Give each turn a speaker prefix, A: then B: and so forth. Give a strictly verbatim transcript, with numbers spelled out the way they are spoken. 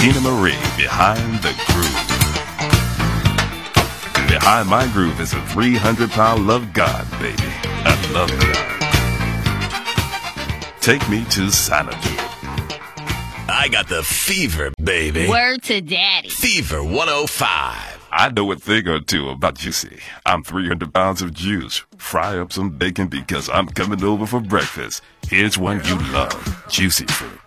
A: Tina Marie, Behind the Groove. Behind my groove is a three hundred pound love God, baby. I love God. Take me to Xanadu.
B: I got the fever, baby.
C: Word to daddy.
B: Fever one oh five.
A: I know a thing or two about Juicy. I'm three hundred pounds of juice. Fry up some bacon because I'm coming over for breakfast. Here's one you love, Juicy Fruit.